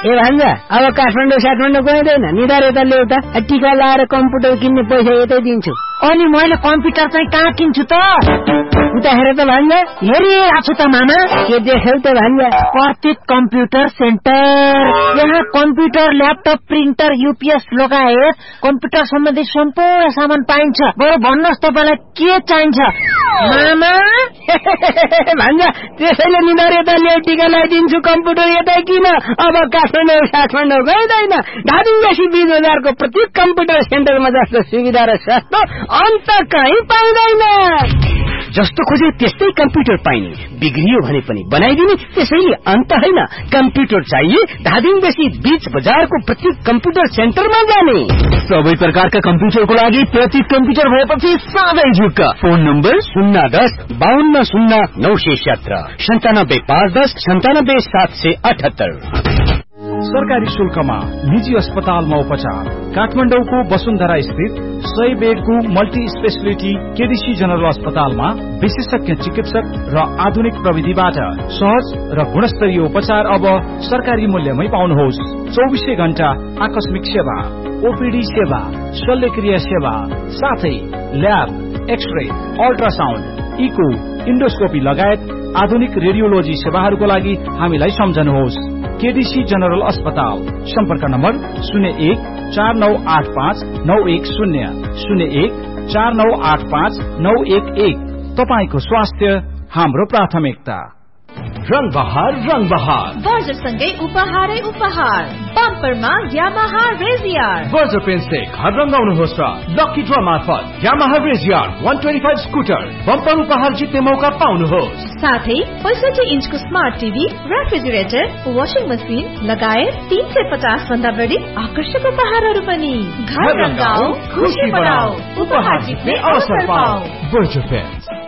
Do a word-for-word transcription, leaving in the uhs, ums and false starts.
ए भान्जा अब काठमाडौँ साठमाडौँ गइँदैन निधार यता ल्याउता टिका लाएर कम्प्युटर किन्ने पैसा यतै दिन्छु। अनि मैले कम्प्युटर चाहिँ कहाँ किन्छु त? उता हेर त भान्जा। हेरिरहेको छु त मामा। के देख्यौ त भान्जा? प्रतीक कम्प्युटर सेन्टर। यहाँ कम्प्युटर ल्यापटप प्रिन्टर युपीएस लगायत कम्प्युटर सम्बन्धी सम्पूर्ण सामान पाइन्छ। बरु भन्नुहोस् तपाईँलाई के चाहिन्छ मामा? भान्जा त्यसैले निधार यता ल्याउ टिका लगाइदिन्छु कम्प्युटर यतै किन। अब काठमाडौँ साठमाडौँ गइँदैन। धादिङवासी बीस बजारको प्रत्येक कम्प्युटर सेन्टरमा जस्तो सुविधा र सस्तो अन्त कहीँ पाइँदैन। जस्तो खोजे त्यस्तै कम्प्युटर पाइने, बिग्रियो भने पनि बनाइदिने। त्यसैले अन्त होइन, कम्प्युटर चाहिए धादिङवासी बीच बजारको प्रत्येक कम्प्युटर सेन्टरमा जाने। सबै प्रकारका कम्प्युटरको लागि प्रत्येक कम्प्युटर भएपछि साधै झुक्क। फोन नम्बर शून्य दस बाहन्न शून्य नौ सय सत्र सन्तानब्बे पाँच दस सन्तानब्बे सात सय अठहत्तर। सरकारी शुल्कमा निजी अस्पतालमा उपचार। काठमाडौँको वसुन्धरा स्थित सय बेडको मल्टी स्पेशलिटी केडीसी जनरल अस्पतालमा विशेषज्ञ चिकित्सक र आधुनिक प्रविधिबाट सहज र गुणस्तरीय उपचार अब सरकारी मूल्यमै पाउनुहोस्। चौबिसै घण्टा आकस्मिक सेवा, ओपीडी सेवा, शल्यक्रिया सेवा, साथै lab, x-ray, ultrasound, eco, endoscopy लगायत आधुनिक रेडियोलोजी सेवाहरूको लागि हामीलाई सम्झनुहोस्। केडीसी जनरल अस्पताल। सम्पर्क नम्बर शून्य एक चार नौ आठ पाँच नौ एक शून्य शून्य एक चार नौ आठ पाँच नौ एक एक। तपाईको स्वास्थ्य हाम्रो प्राथमिकता। रंग बहार रंग बहार बर्जरसँगै उपहारै उपहार। बम्परमा यामाहा रेजियर। बर्जर पेन्टले घर रंगाउनुहोस् र लकी ड्र मार्फत यामाहा रेजियर एक सय पच्चीस स्कुटर बम्पर उपहार जित्ने मौका पाउनुहोस्। साथै पैंसठी इन्चको smart TV, refrigerator, washing machine लगायत तीन सय पचास भन्दा बढी आकर्षक उपहारहरू पनि। घर रंगाऊ, खुशी बनाऊ, उपहार जित्ने अवसर पाऊ। Berger pant.